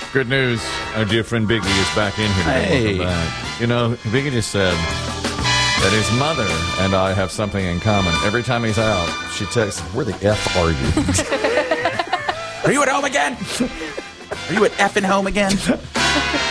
Good news. Our dear friend Biggie is back in here. Hey. Welcome back. You know, Biggie just said that his mother and I have something in common. Every time he's out, she texts, "Where the F are you?" Are you at home again? Are you at effing home again?